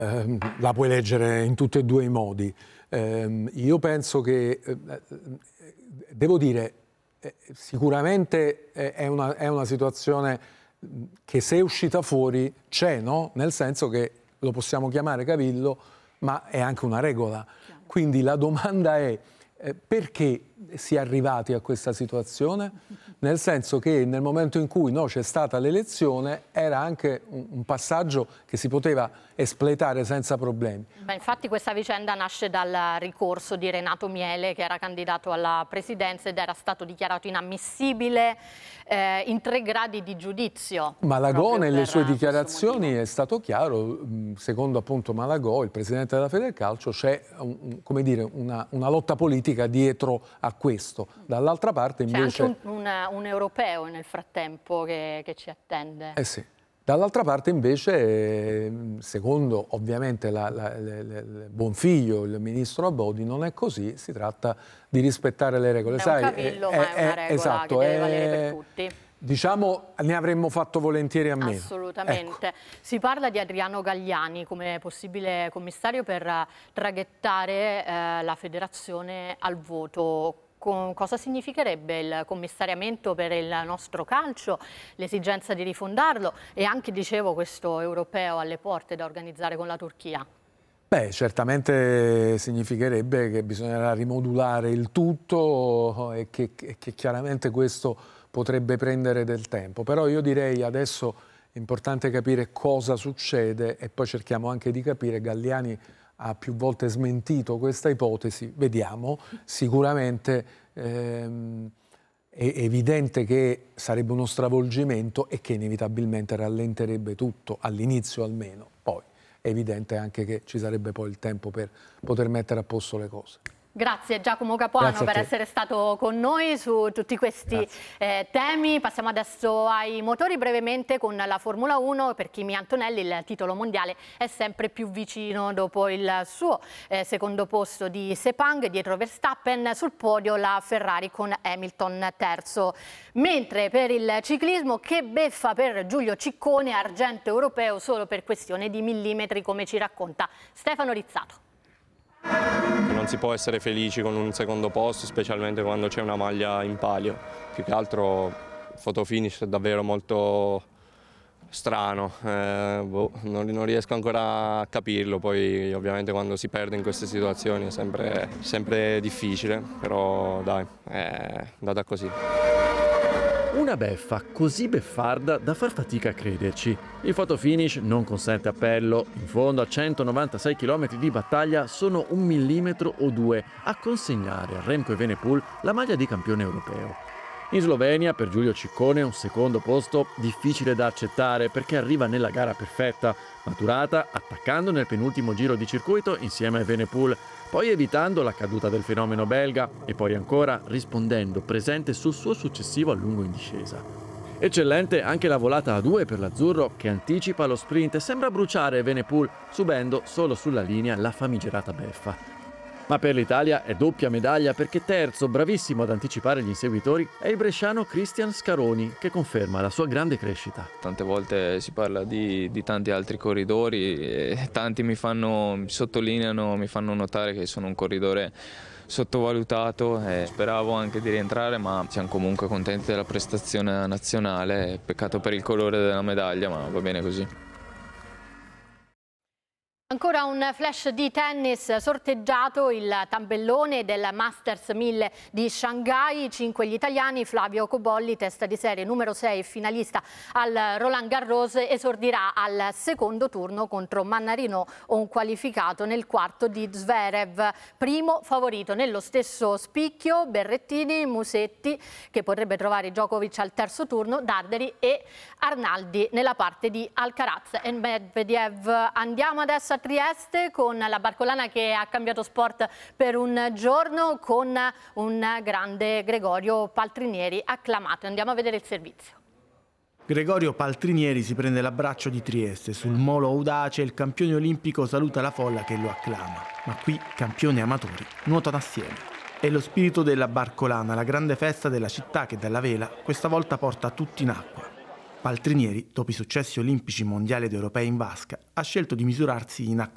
La puoi leggere in tutti e due i modi. Io penso che, devo dire, sicuramente è una situazione che se è uscita fuori c'è, no? Nel senso che lo possiamo chiamare cavillo, ma è anche una regola. Quindi la domanda è perché si è arrivati a questa situazione? Nel senso che nel momento in cui c'è stata l'elezione era anche un passaggio che si poteva espletare senza problemi. Beh, infatti questa vicenda nasce dal ricorso di Renato Miele, che era candidato alla presidenza ed era stato dichiarato inammissibile in 3 gradi di giudizio. Malagò nelle sue dichiarazioni è stato chiaro, secondo appunto Malagò, il presidente della Federcalcio, c'è come dire, una lotta politica dietro a questo. Dall'altra parte invece... C'è anche un europeo nel frattempo che ci attende. Sì. Dall'altra parte invece, secondo ovviamente il buon figlio, il ministro Abodi, non è così, si tratta di rispettare le regole. È un cavillo, ma è una regola esatto, che deve valere per tutti. Diciamo, ne avremmo fatto volentieri a meno. Assolutamente. Ecco. Si parla di Adriano Galliani come possibile commissario per traghettare la federazione al voto. Cosa significherebbe il commissariamento per il nostro calcio, l'esigenza di rifondarlo e anche, dicevo, questo europeo alle porte da organizzare con la Turchia? Beh, certamente significherebbe che bisognerà rimodulare il tutto e che chiaramente questo potrebbe prendere del tempo. Però io direi adesso è importante capire cosa succede e poi cerchiamo anche di capire. Galliani ha più volte smentito questa ipotesi, vediamo. Sicuramente è evidente che sarebbe uno stravolgimento e che inevitabilmente rallenterebbe tutto, all'inizio almeno. Poi è evidente anche che ci sarebbe poi il tempo per poter mettere a posto le cose. Grazie Giacomo Capuano per essere stato con noi su tutti questi temi. Passiamo adesso ai motori brevemente con la Formula 1. Per Kimi Antonelli il titolo mondiale è sempre più vicino dopo il suo secondo posto di Sepang, dietro Verstappen, sul podio la Ferrari con Hamilton terzo. Mentre per il ciclismo, che beffa per Giulio Ciccone, argento europeo solo per questione di millimetri, come ci racconta Stefano Rizzato. Non si può essere felici con un secondo posto, specialmente quando c'è una maglia in palio. Più che altro il fotofinish è davvero molto strano, non riesco ancora a capirlo. Poi ovviamente quando si perde in queste situazioni è sempre difficile, però dai, è andata così. Una beffa così beffarda da far fatica a crederci. Il fotofinish non consente appello. In fondo a 196 km di battaglia sono 1 millimetro o 2 a consegnare a Remco Evenepoel la maglia di campione europeo. In Slovenia per Giulio Ciccone un secondo posto difficile da accettare perché arriva nella gara perfetta, maturata attaccando nel penultimo giro di circuito insieme a Evenepoel, poi evitando la caduta del fenomeno belga e poi ancora rispondendo presente sul suo successivo allungo in discesa. Eccellente anche la volata a 2 per l'azzurro che anticipa lo sprint e sembra bruciare Evenepoel subendo solo sulla linea la famigerata beffa. Ma per l'Italia è doppia medaglia perché terzo, bravissimo ad anticipare gli inseguitori, è il bresciano Cristian Scaroni che conferma la sua grande crescita. Tante volte si parla di tanti altri corridori e tanti mi sottolineano, mi fanno notare che sono un corridore sottovalutato e speravo anche di rientrare, ma siamo comunque contenti della prestazione nazionale. Peccato per il colore della medaglia, ma va bene così. Ancora un flash di tennis: sorteggiato il tabellone del Masters 1000 di Shanghai, 5 gli italiani. Flavio Cobolli, testa di serie numero 6, finalista al Roland Garros, esordirà al secondo turno contro Mannarino, un qualificato nel quarto di Zverev. Primo favorito nello stesso spicchio Berrettini, Musetti, che potrebbe trovare Djokovic al terzo turno, Darderi e Arnaldi nella parte di Alcaraz e Medvedev. Andiamo adesso a Trieste con la barcolana che ha cambiato sport per un giorno, con un grande Gregorio Paltrinieri acclamato. Andiamo a vedere il servizio. Gregorio Paltrinieri si prende l'abbraccio di Trieste. Sul molo audace il campione olimpico saluta la folla che lo acclama. Ma qui campioni e amatori nuotano assieme. È lo spirito della barcolana, la grande festa della città che dalla vela questa volta porta tutti in acqua. Paltrinieri, dopo i successi olimpici mondiali ed europei in vasca, ha scelto di misurarsi in acqua